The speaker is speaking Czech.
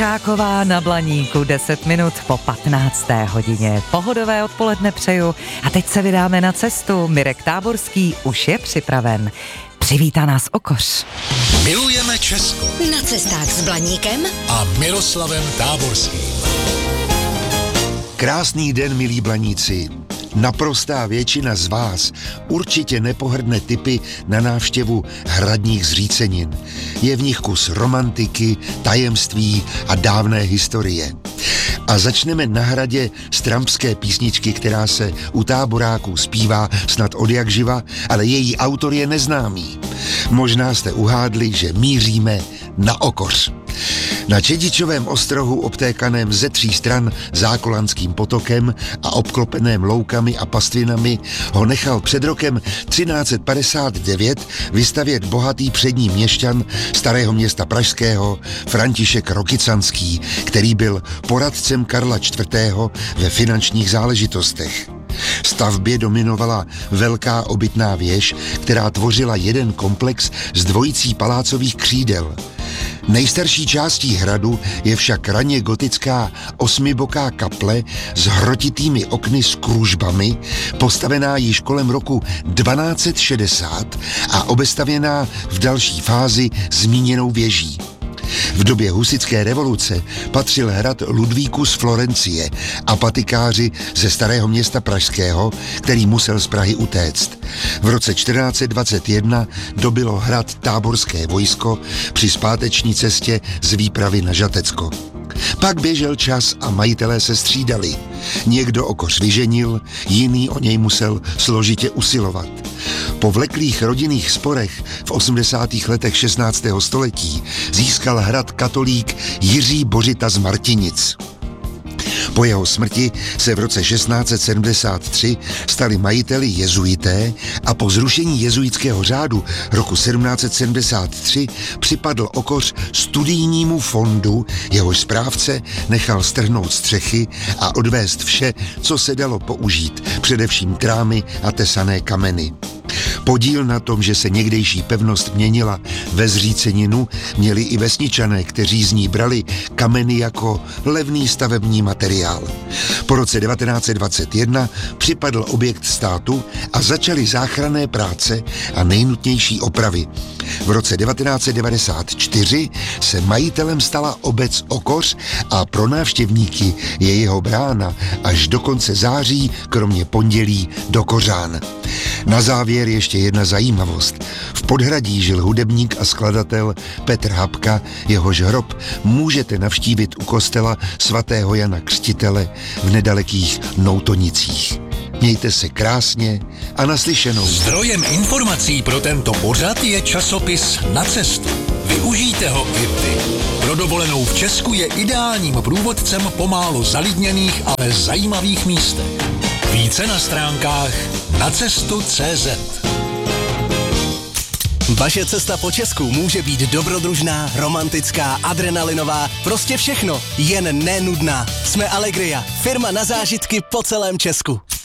Káková na Blaníku, 10 minut po 15. hodině. Pohodové odpoledne přeju a teď se vydáme na cestu. Mirek Táborský už je připraven. Přivítá nás Okoř. Milujeme Česko. Na cestách s Blaníkem A Miroslavem Táborským. Krásný den, milí Blaníci. Naprostá většina z vás určitě nepohrdne tipy na návštěvu hradních zřícenin. Je v nich kus romantiky, tajemství a dávné historie. A začneme na hradě z trampské písničky, která se u táboráků zpívá snad odjakživa, ale její autor je neznámý. Možná jste uhádli, že míříme na Okoř. Na Čedičovém ostrohu obtékaném ze 3 stran Zákolanským potokem a obklopeném loukami a pastvinami ho nechal před rokem 1359 vystavět bohatý přední měšťan starého města pražského František Rokycanský, který byl poradcem Karla IV. Ve finančních záležitostech. Stavbě dominovala velká obytná věž, která tvořila jeden komplex z dvojicí palácových křídel. Nejstarší částí hradu je však raně gotická 8boká kaple s hrotitými okny s kružbami, postavená již kolem roku 1260 a obestavěná v další fázi zmíněnou věží. V době husitské revoluce patřil hrad Ludvíku z Florencie a patikáři ze Starého Města pražského, který musel z Prahy utéct. V roce 1421 dobylo hrad táborské vojsko při zpáteční cestě z výpravy na Žatecko. Pak běžel čas a majitelé se střídali. Někdo Okoř vyženil, jiný o něj musel složitě usilovat. Po vleklých rodinných sporech v 80. letech 16. století získal hrad katolík Jiří Bořita z Martinic. Po jeho smrti se v roce 1673 stali majiteli jezuité a po zrušení jezuitského řádu roku 1773 připadl Okoř studijnímu fondu, jehož správce nechal strhnout střechy a odvést vše, co se dalo použít, především trámy a tesané kameny. Podíl na tom, že se někdejší pevnost měnila ve zříceninu, měli i vesničané, kteří z ní brali kameny jako levný stavební materiál. Po roce 1921 připadl objekt státu a začaly záchranné práce a nejnutnější opravy. V roce 1994 se majitelem stala obec Okoř a pro návštěvníky je jeho brána až do konce září, kromě pondělí do Kořán. Na závěr ještě jedna zajímavost. V Podhradí žil hudebník a skladatel Petr Habka, jehož hrob můžete navštívit u kostela svatého Jana Křtitele v nedalekých Noutonicích. Mějte se krásně a naslyšenou. Zdrojem informací pro tento pořad je časopis Na cestu. Využijte ho i vy. Pro dovolenou v Česku je ideálním průvodcem po málo zalidněných, ale zajímavých místech. Více na stránkách nacestu.cz. Vaše cesta po Česku může být dobrodružná, romantická, adrenalinová, prostě všechno, jen nenudná. Jsme Allegria, firma na zážitky po celém Česku.